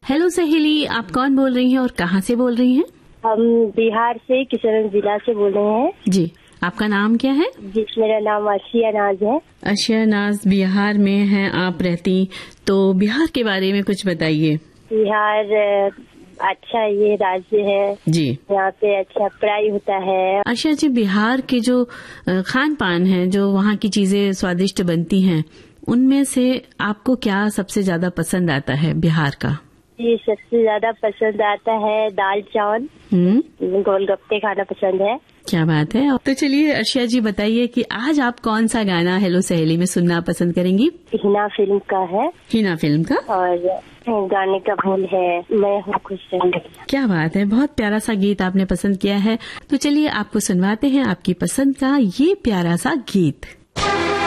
Hello सहेली, आप कौन बोल रही हैं और कहाँ से बोल रही हैं? हम बिहार से किशनगंज जिला से बोल रहे हैं। जी, आपका नाम क्या है? जी, मेरा नाम आशिया नाज है। आशिया नाज, बिहार में हैं आप रहती, तो बिहार के बारे में कुछ बताइए। बिहार अच्छा ये राज्य है जी, यहाँ पे अच्छा पढ़ाई होता है। आशिया जी, बिहार के जो खान पान है, जो वहाँ की चीजें स्वादिष्ट बनती हैं, उनमें से आपको क्या सबसे ज्यादा पसंद आता है बिहार का? जी, सबसे ज्यादा पसंद आता है दाल चावल, गोलगप्पे खाना पसंद है। क्या बात है। तो चलिए आशिया जी, बताइए कि आज आप कौन सा गाना हेलो सहेली में सुनना पसंद करेंगी? हिना फिल्म का है। हिना फिल्म का? और गाने का बोल है मैं हूँ खुश रहूंगी। क्या बात है, बहुत प्यारा सा गीत आपने पसंद किया है। तो चलिए आपको सुनवाते हैं आपकी पसंद का ये प्यारा सा गीत।